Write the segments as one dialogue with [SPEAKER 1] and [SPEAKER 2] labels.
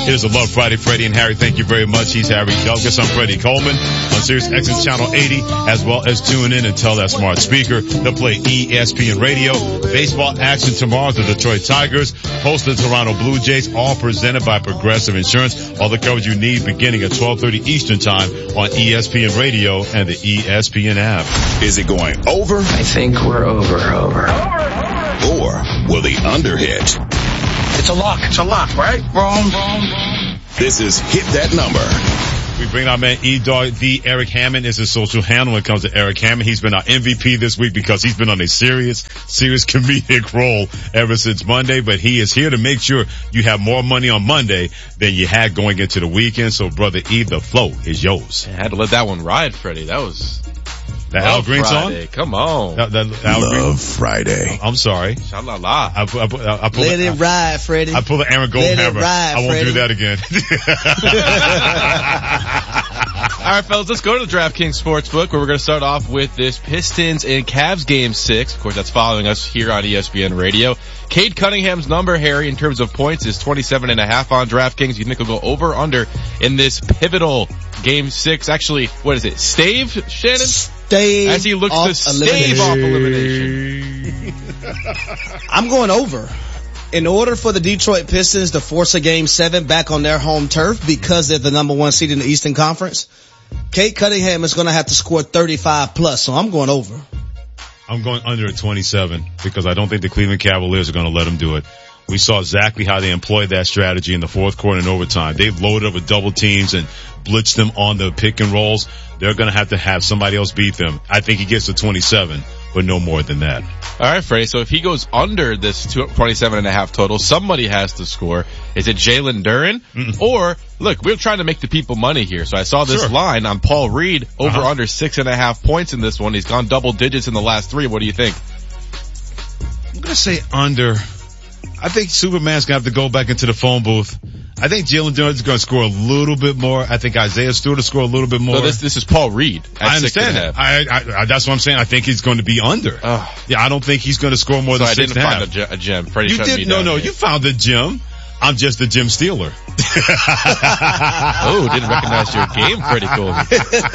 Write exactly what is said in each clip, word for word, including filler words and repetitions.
[SPEAKER 1] It is a Love Friday. Freddie and Harry, thank you very much. He's Harry Douglas. I'm Freddie Coleman on Sirius X M Channel eighty, as well as tune in and tell that smart speaker to play E S P N Radio. Baseball action tomorrow. The Detroit Tigers host the Toronto Blue Jays, all presented by Progressive Insurance. All the coverage you need beginning at twelve thirty Eastern Time on E S P N Radio and the E S P N app.
[SPEAKER 2] Is it going over?
[SPEAKER 3] I think we're over, over.
[SPEAKER 2] Or will the under hit?
[SPEAKER 4] It's a lock. It's a lock, right? Wrong, wrong, wrong.
[SPEAKER 2] This is Hit That Number.
[SPEAKER 1] We bring our man E-Dog, the Eric Hammond is his social handle when it comes to Eric Hammond. He's been our M V P this week because he's been on a serious, serious comedic role ever since Monday, but he is here to make sure you have more money on Monday than you had going into the weekend. So, brother E, the flow is yours.
[SPEAKER 5] I had to let that one ride, Freddie. That was...
[SPEAKER 1] The Al Green
[SPEAKER 5] Friday.
[SPEAKER 1] song?
[SPEAKER 5] Come on.
[SPEAKER 1] That, that, Al
[SPEAKER 2] Love
[SPEAKER 1] Green?
[SPEAKER 2] Friday.
[SPEAKER 1] I'm sorry.
[SPEAKER 5] Sha-la-la.
[SPEAKER 1] I, I, I, I pull
[SPEAKER 6] Let
[SPEAKER 1] the,
[SPEAKER 6] it ride, Freddie.
[SPEAKER 1] I pull the Aaron
[SPEAKER 6] Let it
[SPEAKER 1] Goldhammer.
[SPEAKER 6] ride,
[SPEAKER 1] I won't
[SPEAKER 6] Freddie.
[SPEAKER 1] do that again.
[SPEAKER 5] All right, fellas, let's go to the DraftKings Sportsbook, where we're going to start off with this Pistons and Cavs Game six. Of course, that's following us here on E S P N Radio. Cade Cunningham's number, Harry, in terms of points is twenty-seven and a half on DraftKings. You think he'll go over or under in this pivotal Game six? Actually, what is it? Stave, Shannon?
[SPEAKER 6] Stave
[SPEAKER 5] As he looks
[SPEAKER 6] off
[SPEAKER 5] to stave off elimination.
[SPEAKER 6] I'm going over. In order for the Detroit Pistons to force a game seven back on their home turf because they're the number one seed in the Eastern Conference, Cade Cunningham is going to have to score thirty-five plus, so I'm going over.
[SPEAKER 1] I'm going under at twenty-seven because I don't think the Cleveland Cavaliers are going to let him do it. We saw exactly how they employed that strategy in the fourth quarter and overtime. They've loaded up with double teams and blitzed them on the pick and rolls. They're going to have to have somebody else beat them. I think he gets to twenty-seven, but no more than that.
[SPEAKER 5] All right, Freddie. So if he goes under this twenty-seven and a half total, somebody has to score. Is it Jalen Duren? Mm-mm. Or, look, we're trying to make the people money here. So I saw this
[SPEAKER 1] sure.
[SPEAKER 5] line on Paul Reed, over
[SPEAKER 1] uh-huh.
[SPEAKER 5] under six and a half points in this one. He's gone double digits in the last three. What do you think?
[SPEAKER 1] I'm going to say under. I think Superman's going to have to go back into the phone booth. I think Jalen Duren is going to score a little bit more. I think Isaiah Stewart will score a little bit more.
[SPEAKER 5] So this, this is Paul Reed at
[SPEAKER 1] I understand
[SPEAKER 5] six and a half.
[SPEAKER 1] that. I, I, that's what I'm saying. I think he's going to be under.
[SPEAKER 5] Oh.
[SPEAKER 1] Yeah, I don't think he's going to score more
[SPEAKER 5] so
[SPEAKER 1] than
[SPEAKER 5] I
[SPEAKER 1] six and a half.
[SPEAKER 5] I didn't find a, a gem. Freddie
[SPEAKER 1] You
[SPEAKER 5] shut
[SPEAKER 1] did?
[SPEAKER 5] me
[SPEAKER 1] No,
[SPEAKER 5] down
[SPEAKER 1] no,
[SPEAKER 5] here.
[SPEAKER 1] you found the gem. I'm just the gem stealer.
[SPEAKER 5] Oh, didn't recognize your game, Freddie Coleman.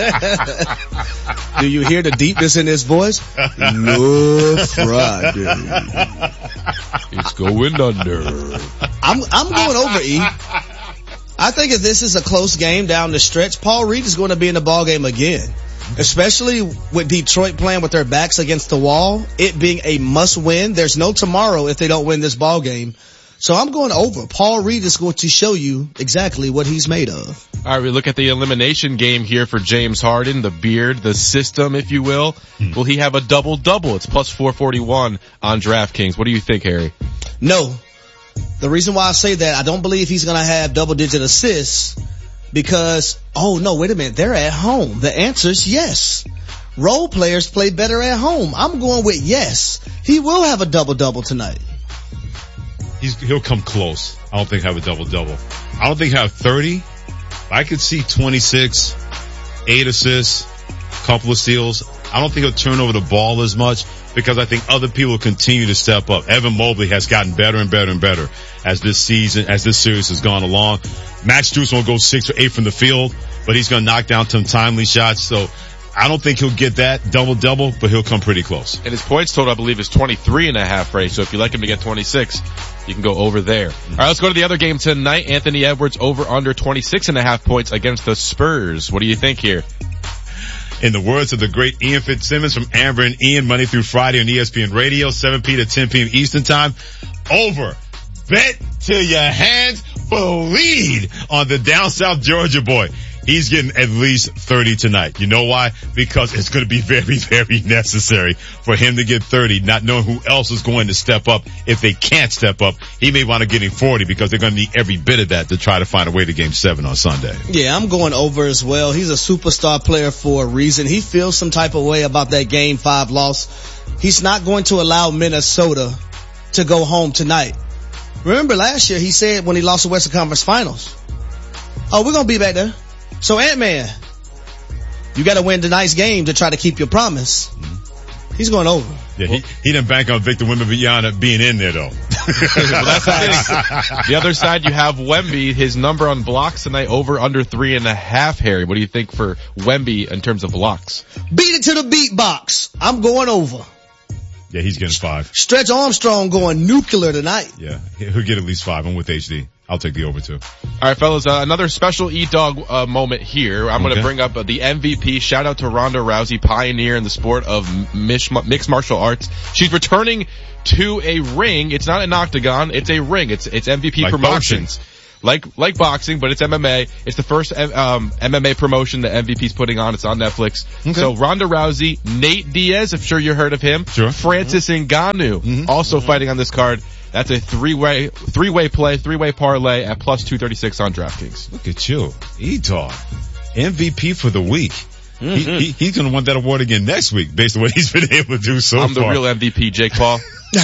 [SPEAKER 6] Do you hear the deepness in his voice? No Friday.
[SPEAKER 5] It's going under.
[SPEAKER 6] I'm I'm going over, E. I think if this is a close game down the stretch, Paul Reed is going to be in the ball game again. Especially with Detroit playing with their backs against the wall, it being a must win. There's no tomorrow if they don't win this ball game. So I'm going over. Paul Reed is going to show you exactly what he's made of.
[SPEAKER 5] All right, we look at the elimination game here for James Harden, the beard, the system, if you will. Hmm. Will he have a double-double? It's plus four forty-one on DraftKings. What do you think, Harry?
[SPEAKER 6] No. The reason why I say that, I don't believe he's going to have double-digit assists because, oh, no, wait a minute. They're at home. The answer is yes. Role players play better at home. I'm going with yes. He will have a double-double tonight.
[SPEAKER 1] He's, he'll come close. I don't think he'll have a double-double. I don't think he'll have thirty. I could see twenty-six, eight assists, couple of steals. I don't think he'll turn over the ball as much because I think other people will continue to step up. Evan Mobley has gotten better and better and better as this season, as this series has gone along. Max Strus won't go six or eight from the field, but he's going to knock down some timely shots. So I don't think he'll get that double-double, but he'll come pretty close.
[SPEAKER 5] And his points total, I believe, is twenty-three and a half, Ray. So if you like him to get twenty-six, you can go over there. Mm-hmm. All right, let's go to the other game tonight. Anthony Edwards over under twenty-six and a half points against the Spurs. What do you think here?
[SPEAKER 1] In the words of the great Ian Fitzsimmons from Amber and Ian, Monday through Friday on E S P N Radio, seven p.m. to ten p.m. Eastern Time. Over. Bet till your hands bleed on the down south Georgia boy. He's getting at least thirty tonight. You know why? Because it's going to be very, very necessary for him to get thirty, not knowing who else is going to step up. If they can't step up, he may wind up getting forty because they're going to need every bit of that to try to find a way to game seven on Sunday.
[SPEAKER 6] Yeah, I'm going over as well. He's a superstar player for a reason. He feels some type of way about that game five loss. He's not going to allow Minnesota to go home tonight. Remember last year he said when he lost the Western Conference Finals, oh, we're going to be back there. So Ant-Man, you got to win tonight's game to try to keep your promise. He's going over.
[SPEAKER 1] Yeah, he, he didn't bank on Victor Wembanyama being in there though.
[SPEAKER 5] Well, that's the thing. The other side, you have Wemby. His number on blocks tonight over under three and a half, Harry. What do you think for Wemby in terms of blocks?
[SPEAKER 6] Beat it to the beat box. I'm going over.
[SPEAKER 1] Yeah, he's getting five.
[SPEAKER 6] Stretch Armstrong going nuclear tonight.
[SPEAKER 1] Yeah, he'll get at least five. I'm with H D. I'll take the over too.
[SPEAKER 5] All right, fellas, uh, another special E-Dog uh, moment here. I'm okay. going to bring up uh, the M V P. Shout out to Ronda Rousey, pioneer in the sport of mish, mixed martial arts. She's returning to a ring. It's not an octagon. It's a ring. It's it's M V P
[SPEAKER 1] like
[SPEAKER 5] Promotions.
[SPEAKER 1] Boxing.
[SPEAKER 5] Like like boxing, but it's M M A. It's the first um, M M A promotion that M V P's putting on. It's on Netflix. Okay. So Ronda Rousey, Nate Diaz, I'm sure you heard of him.
[SPEAKER 1] Sure.
[SPEAKER 5] Francis mm-hmm. Ngannou, mm-hmm. also mm-hmm. fighting on this card. That's a three-way, three-way play, three-way parlay at plus two thirty-six on DraftKings.
[SPEAKER 1] Look at you. E-Dog. M V P for the week. Mm-hmm. He, he, he's going to want that award again next week based on what he's been able to do so
[SPEAKER 5] I'm
[SPEAKER 1] far.
[SPEAKER 5] I'm the real M V P, Jake Paul.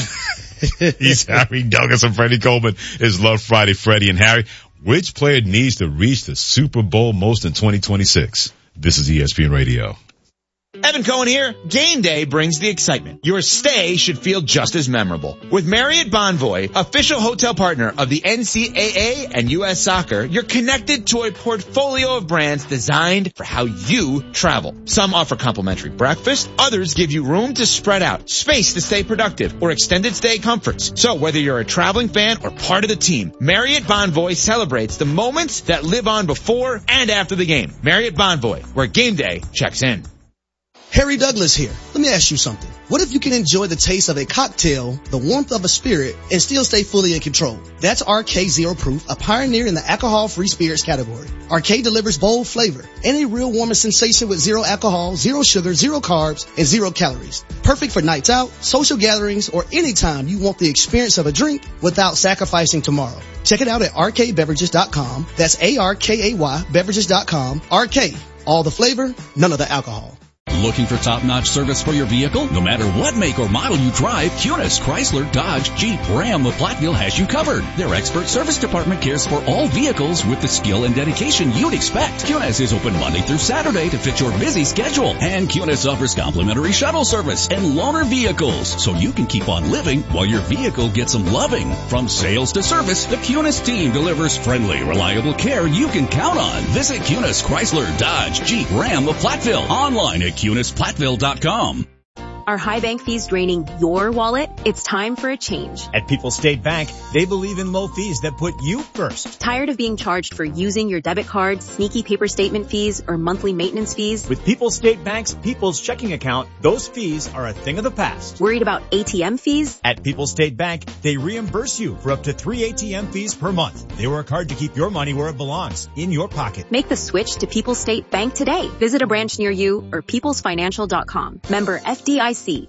[SPEAKER 1] He's Harry Douglas and Freddie Coleman. It's Love Friday, Freddie and Harry. Which player needs to reach the Super Bowl most in twenty twenty-six? This is E S P N Radio.
[SPEAKER 7] Evan Cohen here. Game day brings the excitement. Your stay should feel just as memorable. With Marriott Bonvoy, official hotel partner of the N C double A and U S Soccer, you're connected to a portfolio of brands designed for how you travel. Some offer complimentary breakfast, others give you room to spread out, space to stay productive, or extended stay comforts. So whether you're a traveling fan or part of the team, Marriott Bonvoy celebrates the moments that live on before and after the game. Marriott Bonvoy, where game day checks in.
[SPEAKER 6] Harry Douglas here. Let me ask you something. What if you can enjoy the taste of a cocktail, the warmth of a spirit, and still stay fully in control? That's R K Zero Proof, a pioneer in the alcohol-free spirits category. R K delivers bold flavor and a real warming sensation with zero alcohol, zero sugar, zero carbs, and zero calories. Perfect for nights out, social gatherings, or any time you want the experience of a drink without sacrificing tomorrow. Check it out at R K beverages dot com. That's A R K A Y beverages dot com. R K. All the flavor, none of the alcohol.
[SPEAKER 8] Looking for top-notch service for your vehicle? No matter what make or model you drive, Cunis, Chrysler, Dodge, Jeep, Ram, or Platteville has you covered. Their expert service department cares for all vehicles with the skill and dedication you'd expect. Cunis is open Monday through Saturday to fit your busy schedule. And Cunis offers complimentary shuttle service and loaner vehicles, so you can keep on living while your vehicle gets some loving. From sales to service, the Cunis team delivers friendly, reliable care you can count on. Visit Cunis, Chrysler, Dodge, Jeep, Ram, or Platteville online at Cunis Platteville dot com.
[SPEAKER 9] Are high bank fees draining your wallet? It's time for a change.
[SPEAKER 10] At People's State Bank, they believe in low fees that put you first.
[SPEAKER 9] Tired of being charged for using your debit card, sneaky paper statement fees, or monthly maintenance fees?
[SPEAKER 10] With People's State Bank's People's Checking Account, those fees are a thing of the past.
[SPEAKER 9] Worried about A T M fees?
[SPEAKER 10] At People's State Bank, they reimburse you for up to three A T M fees per month. They work hard to keep your money where it belongs, in your pocket.
[SPEAKER 9] Make the switch to People's State Bank today. Visit a branch near you or peoples financial dot com. Member F D I C.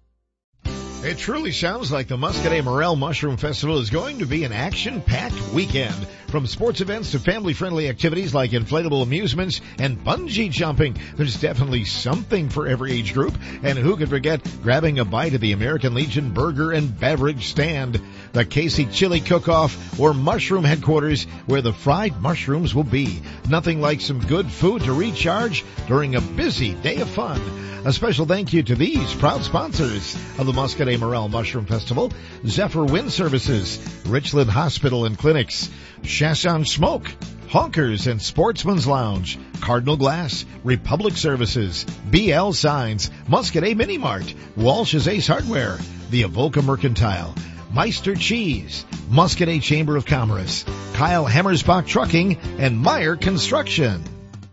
[SPEAKER 11] It truly sounds like the Muscadet Morel Mushroom Festival is going to be an action-packed weekend. From sports events to family-friendly activities like inflatable amusements and bungee jumping, there's definitely something for every age group. And who could forget grabbing a bite of the American Legion burger and beverage stand, the Casey Chili Cook-Off, or Mushroom Headquarters, where the fried mushrooms will be. Nothing like some good food to recharge during a busy day of fun. A special thank you to these proud sponsors of the Muscadet Morel Mushroom Festival: Zephyr Wind Services, Richland Hospital and Clinics, Chasson Smoke, Honkers and Sportsman's Lounge, Cardinal Glass, Republic Services, B L Signs, Muscadet Mini Mart, Walsh's Ace Hardware, the Avoca Mercantile, Meister Cheese, Muscadet Chamber of Commerce, Kyle Hammersbach Trucking, and Meyer Construction.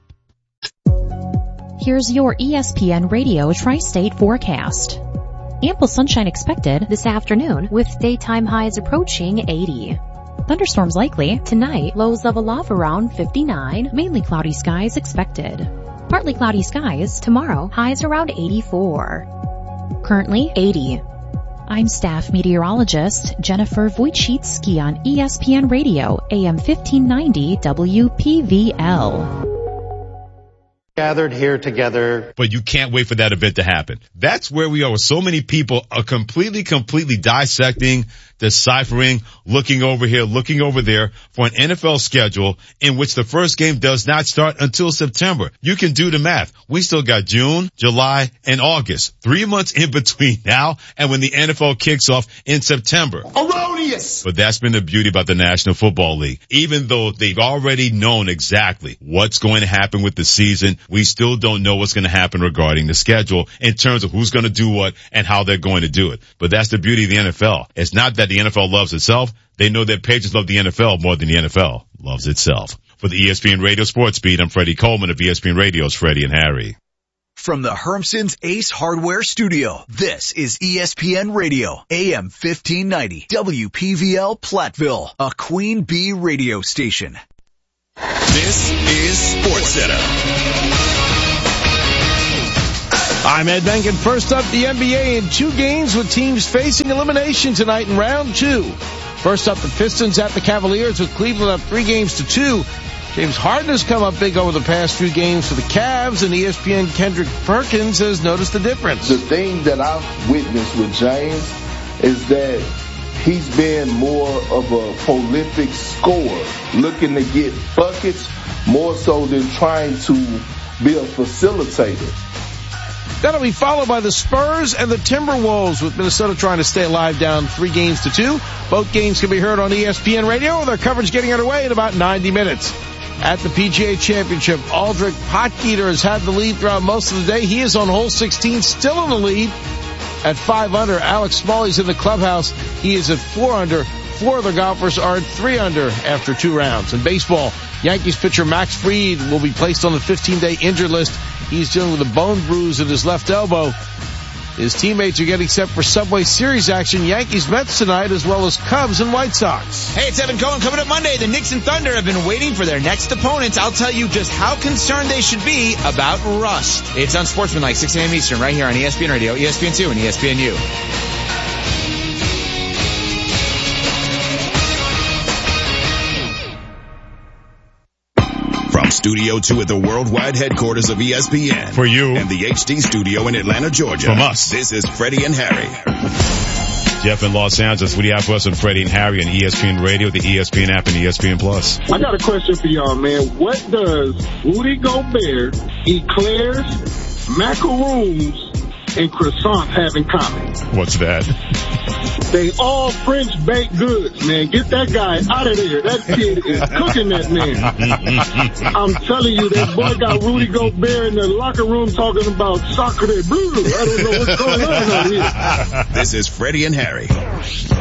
[SPEAKER 12] Here's your E S P N Radio Tri-State forecast. Ample sunshine expected this afternoon with daytime highs approaching eighty. Thunderstorms likely tonight, lows level off around fifty-nine, mainly cloudy skies expected. Partly cloudy skies tomorrow, highs around eighty-four. Currently eighty. I'm staff meteorologist Jennifer Wojcicki on E S P N Radio, A M fifteen ninety W P V L.
[SPEAKER 13] gathered here together.
[SPEAKER 1] But you can't wait for that event to happen. That's where we are with so many people are completely, completely dissecting, deciphering, looking over here, looking over there for an N F L schedule in which the first game does not start until September. You can do the math. We still got June, July, and August. Three months in between now and when the N F L kicks off in September.
[SPEAKER 7] Erroneous!
[SPEAKER 1] But that's been the beauty about the National Football League. Even though they've already known exactly what's going to happen with the season, we still don't know what's going to happen regarding the schedule in terms of who's going to do what and how they're going to do it. But that's the beauty of the N F L. It's not that the N F L loves itself. They know that patrons love the N F L more than the N F L loves itself. For the E S P N Radio Sports Beat, I'm Freddie Coleman of E S P N Radio's Freddie and Harry.
[SPEAKER 14] From the Hermson's Ace Hardware Studio, this is E S P N Radio, A M fifteen ninety, W P V L Platteville, a Queen Bee radio station.
[SPEAKER 2] This is Sports Center.
[SPEAKER 15] I'm Ed Benkin. First up, the N B A in two games with teams facing elimination tonight in round two. First up, the Pistons at the Cavaliers with Cleveland up three games to two. James Harden has come up big over the past few games for the Cavs, and E S P N Kendrick Perkins has noticed the difference.
[SPEAKER 16] The thing that I've witnessed with James is that he's been more of a prolific scorer, looking to get buckets more so than trying to be a facilitator.
[SPEAKER 15] That'll be followed by the Spurs and the Timberwolves, with Minnesota trying to stay alive down three games to two. Both games can be heard on E S P N Radio, with our coverage getting underway in about ninety minutes. At the P G A Championship, Aldrich Potgieter has had the lead throughout most of the day. He is on hole sixteen, still in the lead at five under. Alex Smalley's in the clubhouse. He is at four under. Four other golfers are at three under after two rounds. In baseball, Yankees pitcher Max Fried will be placed on the fifteen-day injured list. He's dealing with a bone bruise in his left elbow. His teammates are getting set for Subway Series action. Yankees Mets tonight, as well as Cubs and White Sox.
[SPEAKER 7] Hey, it's Evan Cohen. Coming up Monday, the Knicks and Thunder have been waiting for their next opponents. I'll tell you just how concerned they should be about rust. It's Unsportsmanlike, six a.m. Eastern, right here on E S P N Radio, E S P N two, and E S P N U.
[SPEAKER 2] Studio two at the worldwide headquarters of E S P N.
[SPEAKER 1] For you.
[SPEAKER 2] And the H D studio in Atlanta, Georgia.
[SPEAKER 1] From us.
[SPEAKER 2] This is Freddie and Harry.
[SPEAKER 1] Jeff in Los Angeles. What do you have for us on Freddie and Harry on E S P N Radio, the E S P N app, and E S P N Plus?
[SPEAKER 17] I got a question for y'all, man. What does Rudy Gobert, eclairs, macaroons, and croissants have in common?
[SPEAKER 1] What's that?
[SPEAKER 17] They all French baked goods, man. Get that guy out of there. That kid is cooking that man. I'm telling you, that boy got Rudy Gobert in the locker room talking about soccer. I don't know what's going on out here.
[SPEAKER 2] This is Freddie and Harry.